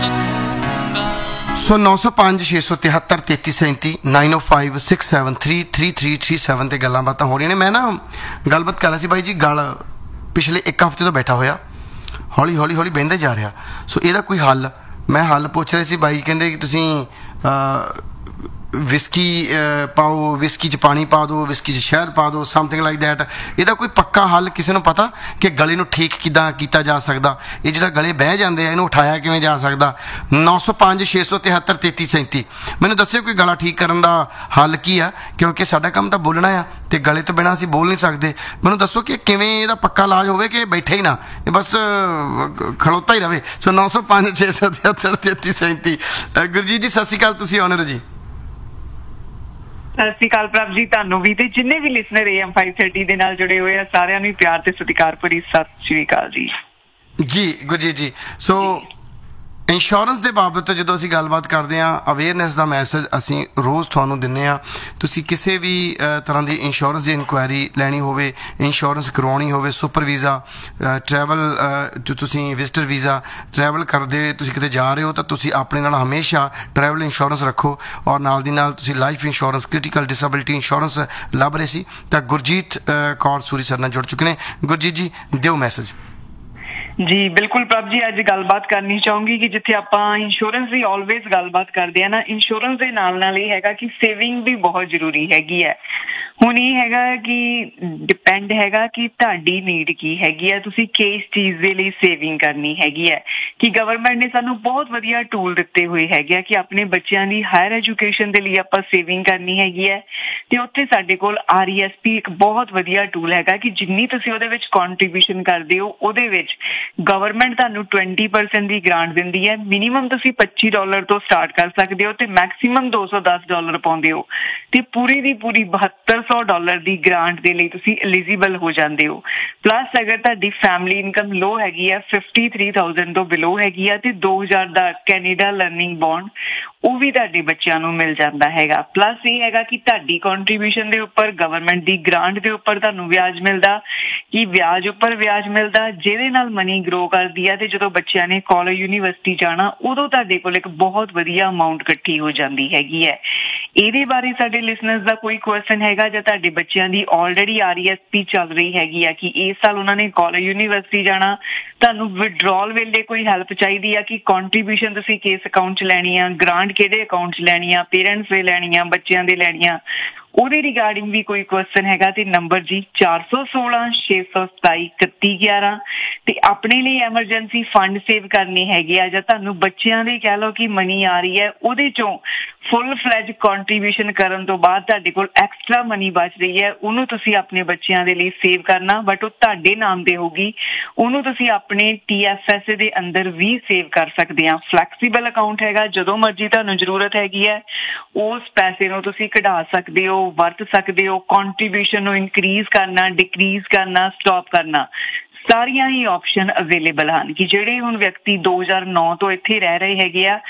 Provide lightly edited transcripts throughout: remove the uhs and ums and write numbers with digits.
सो 905 673 3337 9056733337 ਤੇ ਗੱਲਾਂ ਬਾਤਾਂ ਹੋ ਰਹੀਆਂ ਨੇ। ਮੈਂ ਨਾ ਗੱਲਬਾਤ ਕਰ ਰਿਹਾ ਸੀ ਬਾਈ ਜੀ, ਗੱਲ ਪਿਛਲੇ ਇੱਕ ਹਫ਼ਤੇ ਤੋਂ ਬੈਠਾ ਹੋਇਆ, ਹੌਲੀ ਹੌਲੀ ਹੌਲੀ ਬਹਿੰਦਾ ਜਾ ਰਿਹਾ। ਸੋ ਇਹਦਾ ਕੋਈ ਹੱਲ, ਮੈਂ ਹੱਲ ਪੁੱਛ ਰਿਹਾ ਸੀ। ਬਾਈ ਕਹਿੰਦੇ ਕਿ ਤੁਸੀਂ ਵਿਸਕੀ ਪਾਓ, ਵਿਸਕੀ 'ਚ ਪਾਣੀ ਪਾ ਦਿਓ, ਵਿਸਕੀ 'ਚ ਸ਼ਹਿਦ ਪਾ ਦਿਓ, ਸਮਥਿੰਗ ਲਾਈਕ ਦੈਟ। ਇਹਦਾ ਕੋਈ ਪੱਕਾ ਹੱਲ ਕਿਸੇ ਨੂੰ ਪਤਾ ਕਿ ਗਲੇ ਨੂੰ ਠੀਕ ਕਿੱਦਾਂ ਕੀਤਾ ਜਾ ਸਕਦਾ? ਇਹ ਜਿਹੜਾ ਗਲੇ ਬਹਿ ਜਾਂਦੇ ਆ, ਇਹਨੂੰ ਉਠਾਇਆ ਕਿਵੇਂ ਜਾ ਸਕਦਾ? 905 673 3337 ਮੈਨੂੰ ਦੱਸਿਓ ਕੋਈ ਗਲਾ ਠੀਕ ਕਰਨ ਦਾ ਹੱਲ ਕੀ ਆ, ਕਿਉਂਕਿ ਸਾਡਾ ਕੰਮ ਤਾਂ ਬੋਲਣਾ ਆ ਤੇ ਗਲੇ ਤੋਂ ਬਿਨਾਂ ਅਸੀਂ ਬੋਲ ਨਹੀਂ ਸਕਦੇ। ਮੈਨੂੰ ਦੱਸੋ ਕਿ ਕਿਵੇਂ ਇਹਦਾ ਪੱਕਾ ਇਲਾਜ ਹੋਵੇ ਕਿ ਬੈਠੇ ਹੀ ਨਾ, ਇਹ ਬਸ ਖਲੋਤਾ ਹੀ ਰਵੇ। ਸੋ 905 673 3337 ਗੁਰਜੀਤ ਜੀ ਸਤਿ ਸ਼੍ਰੀ ਅਕਾਲ, ਤੁਸੀਂ ਆਨਰ ਜੀ। ਸਤਿ ਸ਼੍ਰੀ ਅਕਾਲ ਪ੍ਰਭ ਜੀ, ਤੁਹਾਨੂੰ ਵੀ ਤੇ ਜਿੰਨੇ ਵੀ ਲਿਸਨਰ AM 530 ਦੇ ਨਾਲ ਜੁੜੇ ਹੋਏ ਆ ਸਾਰਿਆਂ ਨੂੰ ਪਿਆਰ ਤੇ ਸਤਿਕਾਰ ਭਰੀ ਸਤਿ ਸ਼੍ਰੀ ਅਕਾਲ ਜੀ। ਜੀ ਗੁਰਜੀਤ ਜੀ, ਸੋ ਇੰਸ਼ੋਰੈਂਸ ਦੇ ਬਾਬਤ ਜਦੋਂ ਅਸੀਂ ਗੱਲਬਾਤ ਕਰਦੇ ਹਾਂ, ਅਵੇਅਰਨੈਸ ਦਾ ਮੈਸੇਜ ਅਸੀਂ ਰੋਜ਼ ਤੁਹਾਨੂੰ ਦਿੰਦੇ ਹਾਂ। ਤੁਸੀਂ ਕਿਸੇ ਵੀ ਤਰ੍ਹਾਂ ਦੀ ਇੰਸ਼ੋਰੈਂਸ ਦੀ ਇਨਕੁਆਇਰੀ ਲੈਣੀ ਹੋਵੇ, ਇੰਸ਼ੋਰੈਂਸ ਕਰਵਾਉਣੀ ਹੋਵੇ, ਸੁਪਰ ਵੀਜ਼ਾ, ਟਰੈਵਲ, ਜੋ ਤੁਸੀਂ ਵਿਜ਼ਟਰ ਵੀਜ਼ਾ, ਟਰੈਵਲ ਕਰਦੇ ਤੁਸੀਂ ਕਿਤੇ ਜਾ ਰਹੇ ਹੋ ਤਾਂ ਤੁਸੀਂ ਆਪਣੇ ਨਾਲ ਹਮੇਸ਼ਾ ਟਰੈਵਲ ਇੰਸ਼ੋਰੈਂਸ ਰੱਖੋ। ਔਰ ਨਾਲ ਦੀ ਨਾਲ ਤੁਸੀਂ life insurance, critical disability insurance ਲੱਭ ਰਹੇ ਸੀ ਤਾਂ ਗੁਰਜੀਤ ਕੌਰ ਸੂਰੀ ਸਰ ਨਾਲ ਜੁੜ ਚੁੱਕੇ ਨੇ। ਗੁਰਜੀਤ ਜੀ ਦਿਓ ਮੈਸੇਜ। ਜੀ ਬਿਲਕੁਲ ਪ੍ਰਭ ਜੀ, ਅੱਜ ਗੱਲਬਾਤ ਕਰਨੀ ਚਾਹੂੰਗੀ ਕਿ ਜਿੱਥੇ ਆਪਾਂ ਇੰਸ਼ੋਰੈਂਸ ਦੀ ਆਲਵੇਜ਼ ਗੱਲਬਾਤ ਕਰਦੇ ਆ ਨਾ, ਇੰਸ਼ੋਰੈਂਸ ਦੇ ਨਾਲ ਇਹ ਹੈਗਾ ਕਿ ਸੇਵਿੰਗ ਵੀ ਬਹੁਤ ਜ਼ਰੂਰੀ ਹੈਗੀ ਹੈ। ਹੁਣ ਇਹ ਹੈਗਾ ਕਿ ਡਿਪੈਂਡ ਹੈਗਾ ਕਿ ਤੁਹਾਡੀ ਨੀਡ ਕੀ ਹੈਗੀ ਹੈ, ਤੁਸੀਂ ਕਿਸ ਚੀਜ਼ ਦੇ ਲਈ ਸੇਵਿੰਗ ਕਰਨੀ ਹੈਗੀ ਹੈ। ਕਿ ਗਵਰਨਮੈਂਟ ਨੇ ਸਾਨੂੰ ਬਹੁਤ ਵਧੀਆ ਟੂਲ ਦਿੱਤੇ ਹੋਏ ਹੈਗੇ ਆ ਕਿ ਆਪਣੇ ਬੱਚਿਆਂ ਦੀ ਹਾਇਰ ਐਜੂਕੇਸ਼ਨ ਦੇ ਲਈ ਆਪਾਂ ਸੇਵਿੰਗ ਕਰਨੀ ਹੈਗੀ ਹੈ। ਤੇ ਉੱਥੇ ਸਾਡੇ ਕੋਲ RESP ਇੱਕ ਬਹੁਤ ਵਧੀਆ ਟੂਲ ਹੈਗਾ ਕਿ ਜਿੰਨੀ ਤੁਸੀਂ ਉਹਦੇ ਵਿੱਚ ਕੰਟਰੀਬਿਊਸ਼ਨ ਕਰਦੇ ਹੋ, ਉਹਦੇ ਵਿੱਚ ਗਵਰਨਮੈਂਟ ਤੁਹਾਨੂੰ 20% ਦੀ ਗ੍ਰਾਂਟ ਦਿੰਦੀ ਹੈ। ਮਿਨੀਮਮ ਤੁਸੀਂ $25 ਤੋਂ ਸਟਾਰਟ ਕਰ ਸਕਦੇ ਹੋ ਤੇ ਮੈਕਸੀਮਮ $210 ਪਾਉਂਦੇ ਹੋ ਤੇ ਪੂਰੀ ਦੀ ਪੂਰੀ $7200 ਦੀ ਗ੍ਰਾਂਟ ਦੇ ਲਈ ਤੁਸੀਂ ਐਲੀਜੀਬਲ ਹੋ ਜਾਂਦੇ ਹੋ। ਪਲੱਸ ਅਗਰ ਤੁਹਾਡੀ ਫੈਮਿਲੀ ਇਨਕਮ ਲੋ ਹੈਗੀ ਆ, 53,000 ਤੋਂ ਬਿਲੋ ਹੈਗੀ ਆ, ਤੇ 2000 ਦਾ ਕੈਨੇਡਾ ਲਰਨਿੰਗ ਬੌਂਡ ਉਹ ਵੀ ਤੁਹਾਡੇ ਬੱਚਿਆਂ ਨੂੰ ਮਿਲ ਜਾਂਦਾ ਹੈਗਾ। ਪਲੱਸ ਇਹ ਹੈਗਾ ਕਿ ਤੁਹਾਡੀ ਕੰਟਰੀਬਿਊਸ਼ਨ ਦੇ ਉੱਪਰ, ਗਵਰਨਮੈਂਟ ਦੀ ਗ੍ਰਾਂਟ ਦੇ ਉੱਪਰ ਤੁਹਾਨੂੰ ਵਿਆਜ ਮਿਲਦਾ, ਕਿ ਵਿਆਜ ਉੱਪਰ ਵਿਆਜ ਮਿਲਦਾ, ਜਿਹਦੇ ਨਾਲ ਮਨੀ ਗਰੋ ਕਰਦੀ ਹੈ। ਤੇ ਜਦੋਂ ਬੱਚਿਆਂ ਨੇ ਕਾਲਜ ਯੂਨੀਵਰਸਿਟੀ ਜਾਣਾ, ਉਦੋਂ ਤੁਹਾਡੇ ਕੋਲ ਇੱਕ ਬਹੁਤ ਵਧੀਆ ਅਮਾਊਂਟ ਇਕੱਠੀ ਹੋ ਜਾਂਦੀ ਹੈਗੀ ਹੈ। ਇਹਦੇ ਬਾਰੇ ਸਾਡੇ ਲਿਸਨਰਸ ਦਾ ਕੋਈ ਕੁਐਸਚਨ ਹੈਗਾ ਜਾਂ ਤੁਹਾਡੇ ਬੱਚਿਆਂ ਦੀ ਆਲਰੇਡੀ RESP ਚੱਲ ਰਹੀ ਹੈਗੀ ਆ ਕਿ ਇਸ ਸਾਲ ਉਹਨਾਂ ਨੇ ਕਾਲਜ ਯੂਨੀਵਰਸਿਟੀ ਜਾਣਾ, ਤੁਹਾਨੂੰ ਵਿਡਰੋਲ ਵੇਲੇ ਕੋਈ ਹੈਲਪ ਚਾਹੀਦੀ ਆ ਕਿ ਕੰਟਰੀਬਿਊਸ਼ਨ ਤੁਸੀਂ ਕਿਸ ਅਕਾਊਂਟ 'ਚ ਲੈਣੀ ਆ, ਗ੍ਰਾਂਟ ਕਿਹੜੇ ਅਕਾਊਂਟ 'ਚ ਲੈਣੀ ਆ, ਪੇਰੈਂਟਸ ਦੇ ਲੈਣੀ ਆ, ਬੱਚਿਆਂ ਦੇ ਲੈਣੀ ਆ, ਉਹਦੇ ਰਿਗਾਰਡਿੰਗ ਵੀ ਕੋਈ ਕੁਐਸਚਨ ਹੈਗਾ ਤੇ ਨੰਬਰ ਜੀ 416 627 3111। ਤੇ ਆਪਣੇ ਲਈ ਐਮਰਜੈਂਸੀ ਫੰਡ ਸੇਵ ਕਰਨੇ ਹੈਗੇ ਆ ਜਾਂ ਤੁਹਾਨੂੰ ਬੱਚਿਆਂ ਦੇ ਕਹਿ ਲਓ ਕਿ ਮਨੀ ਆ ਰਹੀ ਹੈ, ਉਹਦੇ ਚੋਂ ਫੁੱਲ ਫਲੈਜ ਕੰਟਰੀਬਿਊਸ਼ਨ ਕਰਨ ਤੋਂ ਬਾਅਦ ਤੁਹਾਡੇ ਕੋਲ ਐਕਸਟਰਾ ਮਨੀ ਬਚ ਰਹੀ ਹੈ, ਉਹਨੂੰ ਤੁਸੀਂ ਆਪਣੇ ਬੱਚਿਆਂ ਦੇ ਲਈ ਸੇਵ ਕਰਨਾ, ਬਟ ਉਹ ਤੁਹਾਡੇ ਨਾਮ ਤੇ ਹੋਊਗੀ। ਉਹਨੂੰ ਤੁਸੀਂ ਆਪਣੇ TFSA ਦੇ ਅੰਦਰ ਵੀ ਸੇਵ ਕਰ ਸਕਦੇ ਆ। ਫਲੈਕਸੀਬਲ ਅਕਾਊਂਟ ਹੈਗਾ, ਜਦੋਂ ਮਰਜ਼ੀ ਤੁਹਾਨੂੰ ਜ਼ਰੂਰਤ ਹੈਗੀ ਹੈ ਉਸ ਪੈਸੇ ਨੂੰ ਤੁਸੀਂ ਕਢਾ ਸਕਦੇ ਹੋ, ਵਰਤ ਸਕਦੇ ਹੋ। ਕੰਟਰੀਬਿਊਸ਼ਨ ਨੂੰ ਇਨਕਰੀਜ਼ ਕਰਨਾ, ਡਿਕਰੀਜ਼ ਕਰਨਾ, ਸਟਾਪ ਕਰਨਾ, ਸਾਰੀਆਂ ਹੀ ਆਪਸ਼ਨ ਅਵੇਲੇਬਲ ਹਨ। ਕਿ ਜਿਹੜੇ ਹੁਣ ਵਿਅਕਤੀ 2009 ਤੋਂ ਇੱਥੇ ਰਹਿ ਰਹੇ ਹੈਗੇ ਆ,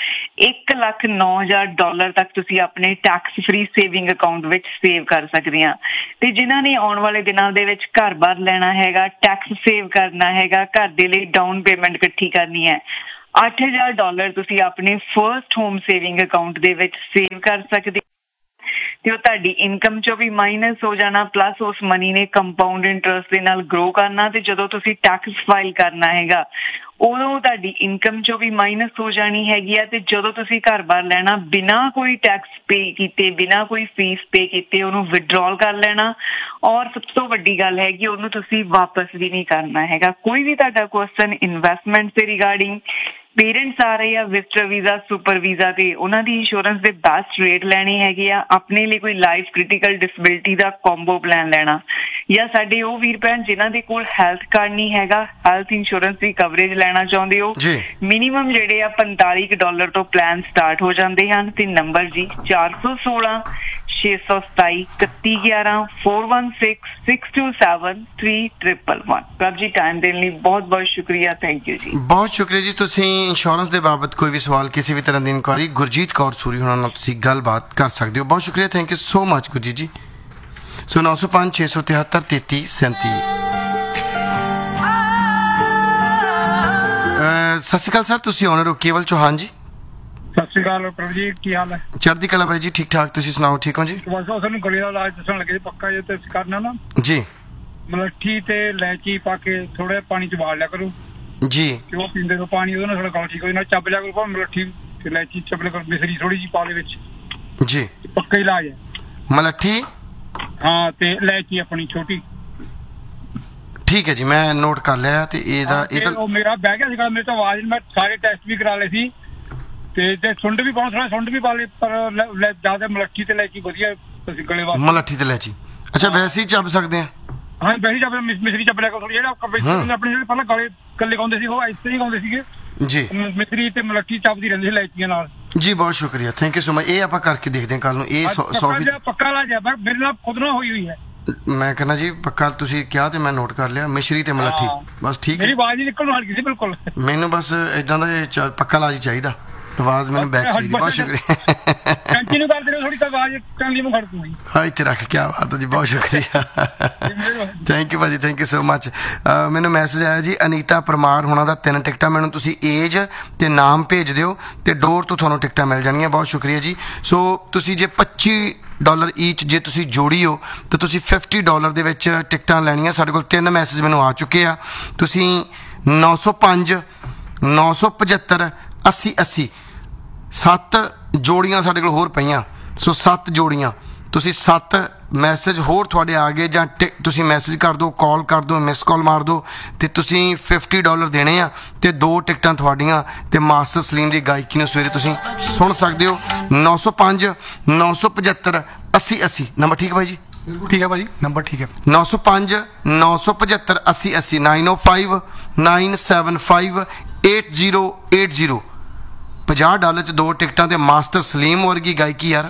$1,09,000 ਤੱਕ ਤੁਸੀਂ ਆਪਣੇ ਟੈਕਸ ਫ੍ਰੀ ਸੇਵਿੰਗ ਅਕਾਊਂਟ ਵਿੱਚ ਸੇਵ ਕਰ ਸਕਦੇ ਆ। ਤੇ ਜਿਨ੍ਹਾਂ ਨੇ ਆਉਣ ਵਾਲੇ ਦਿਨਾਂ ਦੇ ਵਿੱਚ ਘਰ-ਬਾਰ ਲੈਣਾ ਹੈਗਾ, ਟੈਕਸ ਸੇਵ ਕਰਨਾ ਹੈਗਾ, ਘਰ ਦੇ ਲਈ ਡਾਊਨ ਪੇਮੈਂਟ ਇਕੱਠੀ ਕਰਨੀ ਹੈ, $8,000 ਤੁਸੀਂ ਆਪਣੇ ਫਰਸਟ ਹੋਮ ਸੇਵਿੰਗ ਅਕਾਊਂਟ ਦੇ ਵਿੱਚ ਸੇਵ ਕਰ ਸਕਦੇ ਤੇ ਉਹ ਤੁਹਾਡੀ ਇਨਕਮ ਚੋਂ ਵੀ ਮਾਈਨਸ ਹੋ ਜਾਣਾ। ਪਲੱਸ ਉਸ ਮਨੀ ਨੇ ਕੰਪਾਊਂਡ ਇੰਟਰਸਟ ਦੇ ਨਾਲ ਗਰੋ ਕਰਨਾ ਤੇ ਜਦੋਂ ਤੁਸੀਂ ਟੈਕਸ ਫਾਈਲ ਕਰਨਾ ਹੈਗਾ ਉਦੋਂ ਤੁਹਾਡੀ ਇਨਕਮ ਚੋਂ ਵੀ ਮਾਈਨਸ ਹੋ ਜਾਣੀ ਹੈਗੀ ਆ। ਤੇ ਜਦੋਂ ਤੁਸੀਂ ਘਰ-ਬਾਰ ਲੈਣਾ ਬਿਨਾਂ ਕੋਈ ਟੈਕਸ ਪੇ ਕੀਤੇ, ਬਿਨਾਂ ਕੋਈ ਫੀਸ ਪੇ ਕੀਤੇ ਉਹਨੂੰ ਵਿਡਰੋਲ ਕਰ ਲੈਣਾ। ਔਰ ਸਭ ਤੋਂ ਵੱਡੀ ਗੱਲ ਹੈਗੀ ਉਹਨੂੰ ਤੁਸੀਂ ਵਾਪਸ ਵੀ ਨਹੀਂ ਕਰਨਾ ਹੈਗਾ। ਕੋਈ ਵੀ ਤੁਹਾਡਾ ਕੁਐਸਚਨ ਇਨਵੈਸਟਮੈਂਟ ਦੇ ਰਿਗਾਰਡਿੰਗ, ਪੇਰੈਂਟਸ ਆ ਰਹੇ ਆ ਵਿਜ਼ਟਰ ਵੀਜ਼ਾ, ਸੁਪਰ ਵੀਜ਼ਾ ਤੇ ਉਹਨਾਂ ਦੀ ਇੰਸ਼ੋਰੈਂਸ ਦੇ ਬੈਸਟ ਰੇਟ ਲੈਣੇ ਹੈਗੇ ਆ, ਆਪਣੇ ਲਈ ਕੋਈ ਲਾਈਫ ਕ੍ਰਿਟੀਕਲ ਡਿਸੇਬਿਲਿਟੀ ਦਾ ਕੰਬੋ ਪਲਾਨ ਲੈਣਾ, ਜਾਂ ਸਾਡੇ ਉਹ ਵੀਰ ਭੈਣ ਜਿਨ੍ਹਾਂ ਦੇ ਕੋਲ ਹੈਲਥ ਕਾਰਡ ਨਹੀਂ ਹੈਗਾ, ਹੈਲਥ ਇੰਸ਼ੋਰੈਂਸ ਦੀ ਕਵਰੇਜ ਲੈਣਾ ਚਾਹੁੰਦੇ ਹੋ, ਮਿਨੀਮਮ ਜਿਹੜੇ ਆ $45 ਤੋਂ ਪਲਾਨ ਸਟਾਰਟ ਹੋ ਜਾਂਦੇ ਹਨ। ਤੇ ਨੰਬਰ ਜੀ 416 627 3111 416 627 3111। ਪ੍ਰਭ ਜੀ ਟਾਈਮ ਦੇਣ ਲਈ ਬਹੁਤ ਬਹੁਤ ਸ਼ੁਕਰੀਆ, ਥੈਂਕ ਯੂ ਜੀ। ਬਹੁਤ ਸ਼ੁਕਰੀਆ ਜੀ। ਤੁਸੀਂ ਇੰਸ਼ੋਰੈਂਸ ਦੇ ਬਾਬਤ ਕੋਈ ਵੀ ਸਵਾਲ, ਕਿਸੇ ਵੀ ਤਰ੍ਹਾਂ ਦੀ ਇਨਕੁਆਇਰੀ ਗੁਰਜੀਤ ਕੌਰ ਸੂਰੀ ਹੋਣਾ ਨਾਲ ਤੁਸੀਂ ਗੱਲਬਾਤ ਕਰ ਸਕਦੇ ਹੋ। ਬਹੁਤ ਸ਼ੁਕਰੀਆ, thank you so much Gurjeet ਜੀ। ਸੋ 905 673 3337 ਸਤਿ ਸ਼੍ਰੀ ਅਕਾਲ ਸਰ, ਤੁਸੀਂ ਓਨਰ ਹੋ ਕੇਵਲ ਚੌਹਾਨ ਜੀ? ਸਤਿ ਸ਼੍ਰੀ ਅਕਾਲ ਪ੍ਰਭ ਜੀ, ਕੀ ਹਾਲ ਹੈ? ਚੜ੍ਹਦੀ ਕਲਾ ਬਾਈ ਜੀ, ਠੀਕ ਠਾਕ, ਤੁਸੀਂ ਸੁਣਾਓ, ਠੀਕ ਹੋ ਜੀ? ਬਸ ਉਹ ਸਾਨੂੰ ਗਲੇ ਦਾ ਇਲਾਜ ਦੱਸਣ ਲੱਗੇ ਸੀ, ਪੱਕਾ ਜੇ ਤੇ ਕਰਨਾ ਨਾ ਜੀ ਮਲੱਠੀ ਤੇ ਇਲਾਇਚੀ ਪਾ ਕੇ ਥੋੜਾ ਪਾਣੀ ਚ ਉਬਾਲ ਲਿਆ ਕਰੋ ਜੀ ਤੇ ਉਹ ਪੀਂਦੇ ਤੋਂ ਪਾਣੀ ਉਹਦੇ ਨਾਲ ਥੋੜਾ ਗਲ ਠੀਕ ਹੋ ਜਾਂਦਾ। ਚੱਬ ਲਿਆ ਕਰੋ ਭਾਵੇਂ ਮਲੱਠੀ ਤੇ ਇਲਾਇਚੀ ਚੱਬ ਲਿਆ ਕਰੋ, ਮਿਸਰੀ ਥੋੜੀ ਜਿਹੀ ਪਾ ਦੇ ਵਿੱਚ, ਜੀ। ਪੱਕਾ ਇਲਾਜ ਹੈ। ਮਲੱਠੀ, ਹਾਂ, ਤੇ ਇਲਾਇਚੀ ਆਪਣੀ ਛੋਟੀ। ਠੀਕ ਹੈ ਜੀ, ਮੈਂ ਨੋਟ ਕਰ ਲਿਆ। ਤੇ ਇਹਦਾ ਤੇ ਉਹ ਮੇਰਾ ਬਹਿ ਗਿਆ ਸੀਗਾ, ਮੇਰੇ ਤੋਂ ਆਵਾਜ਼ ਨੀ, ਮੈਂ ਸਾਰੇ ਟੈਸਟ ਵੀ ਕਰਾ ਲਏ ਸੀ ਤੇ ਸੁੰਡ ਵੀ ਪਾਉਣਾ, ਥੋੜਾ ਸੁੰਡ ਵੀ ਪਾ ਲਈ, ਪਰ ਜ਼ਿਆਦਾ ਮਲੱਠੀ ਤੇ ਇਲਾਇਚੀ ਵਧੀਆ ਤੁਸੀਂ ਗਲੇ ਵਾਸਤੇ। ਮਲੱਠੀ ਤੇ ਇਲਾਇਚੀ, ਅੱਛਾ ਵੈਸੇ ਹੀ ਚੱਬ ਸਕਦੇ ਆ? ਹਾਂ, ਵੈਸੇ ਚੱਬ ਮਿਸਰੀ ਚੱਬ ਲਿਆ ਕਰੋ ਥੋੜੀ। ਜਿਹੜਾ ਆਪਣੇ ਜਿਹੜੇ ਪਹਿਲਾਂ ਗਲੇ ਕੱਲੇ ਗਾਉਂਦੇ ਸੀ ਉਹ ਇਸ ਤਰ੍ਹਾਂ ਹੀ ਗਾਉਂਦੇ ਸੀਗੇ ਜੀ। ਮਿਸਰੀ ਤੇ ਮਲੱਠੀ ਚੱਬਦੀ ਰਹਿੰਦੀ ਸੀ ਇਲਾਇਚੀਆਂ ਨਾਲ। ਜੀ ਬਹੁਤ ਸ਼ੁਕਰੀਆ, ਥੈਂਕ ਯੂ ਸੋ ਮਚ। ਇਹ ਆਪਾਂ ਕਰਕੇ ਦੇਖਦੇ ਹਾਂ ਕੱਲ ਨੂੰ। ਇਹ 100 ਪੱਕਾ ਇਲਾਜ ਹੈ, ਮੇਰੇ ਨਾਲ ਖੁਦ ਨਾਲ ਹੋਈ ਹੈ। ਮੈਂ ਕਹਿੰਦਾ ਜੀ ਪੱਕਾ, ਤੁਸੀਂ ਕਿਹਾ ਤੇ ਮੈਂ ਨੋਟ ਕਰ ਲਿਆ। ਮਿਸ਼ਰੀ ਤੇ ਮਲੱਠੀ, ਬਸ ਠੀਕ ਹੈ। ਮੇਰੀ ਆਵਾਜ਼ ਹੀ ਨਿਕਲਣ ਵਾਲੀ ਸੀ ਬਿਲਕੁਲ। ਮੈਨੂੰ ਬਸ ਇਦਾਂ ਦਾ ਪੱਕਾ ਇਲਾਜ ਚਾਹੀਦਾ, ਆਵਾਜ਼ ਮੈਨੂੰ ਬੈਕ ਚਾਹੀਦੀ। ਬਹੁਤ ਸ਼ੁਕਰੀਆ। ਕੰਟੀਨਿਊ ਕਰਦੇ ਰਹੋ, ਥੋੜੀ ਤਾਂ ਆਵਾਜ਼ ਕੰਨ ਲਈ ਮੈਂ ਖੜ ਦੂੰਗੀ। ਹਾਂ, ਇੱਥੇ ਰੱਖ, ਕਿਆ ਬਾਤ ਹੈ ਜੀ, ਬਹੁਤ ਸ਼ੁਕਰੀਆ। ਥੈਂਕ ਯੂ ਭਾਜੀ, ਥੈਂਕ ਯੂ ਸੋ ਮਚ। ਮੈਨੂੰ ਮੈਸੇਜ ਆਇਆ ਜੀ, ਅਨੀਤਾ ਪਰਮਾਰ ਹੋਣਾ ਦਾ 3 ਟਿਕਟਾਂ। ਮੈਨੂੰ ਤੁਸੀਂ ਏਜ ਤੇ ਨਾਮ ਭੇਜ ਦਿਓ ਤੇ ਡੋਰ ਤੋਂ ਤੁਹਾਨੂੰ ਟਿਕਟਾਂ ਮਿਲ ਜਾਣਗੀਆਂ। ਬਹੁਤ ਸ਼ੁਕਰੀਆ ਜੀ। ਸੋ ਤੁਸੀਂ ਜੇ $25 ਈਚ ਜੇ ਤੁਸੀਂ ਜੋੜੀ ਹੋ ਤਾਂ ਤੁਸੀਂ $50 ਦੇ ਵਿੱਚ ਟਿਕਟਾਂ ਲੈਣੀਆਂ। ਸਾਡੇ ਕੋਲ 3 ਮੈਸੇਜ ਮੈਨੂੰ ਆ ਚੁੱਕੇ ਆ। ਤੁਸੀਂ 905 975 80 80 7 ਜੋੜੀਆਂ ਸਾਡੇ ਕੋਲ ਹੋਰ ਪਈਆਂ। ਸੋ 7 ਜੋੜੀਆਂ, ਤੁਸੀਂ 7 ਮੈਸੇਜ ਹੋਰ ਤੁਹਾਡੇ ਆ ਗਏ, ਜਾਂ ਤੁਸੀਂ ਮੈਸੇਜ ਕਰ ਦਿਓ, ਕਾਲ ਕਰ ਦਿਓ, ਮਿਸ ਕਾਲ ਮਾਰ ਦਿਓ ਤੇ ਤੁਸੀਂ $50 ਦੇਣੇ ਆ ਤੇ 2 ਟਿਕਟਾਂ ਤੁਹਾਡੀਆਂ ਤੇ ਮਾਸਟਰ ਸਲੀਮ ਦੀ ਗਾਇਕੀ ਨੂੰ ਸਵੇਰੇ ਤੁਸੀਂ ਸੁਣ ਸਕਦੇ ਹੋ। 905 975 80 80 ਨੰਬਰ ਠੀਕ ਹੈ ਭਾਈ ਜੀ? ਠੀਕ ਹੈ ਭਾਜੀ, ਨੰਬਰ ਠੀਕ ਹੈ। 905 975 80 80 905 975 8080। $50 'ਚ 2 ਟਿਕਟਾਂ ਤੇ ਮਾਸਟਰ ਸਲੀਮ ਵਰਗੀ ਗਾਇਕੀ ਯਾਰ।